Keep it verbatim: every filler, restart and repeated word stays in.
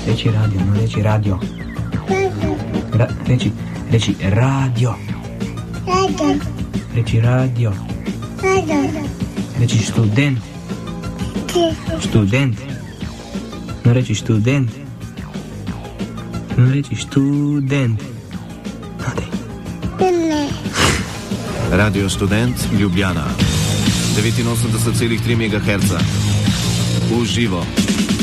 Reči radio, no reči radio. Ra, reči, reči radio. Radio. Reči radio. Radio. Reči študent. Študent. No reči študent. No reči študent. No dej. Ne. Radio Student Ljubljana devetinosemdeset celih tri megaherca. V živo.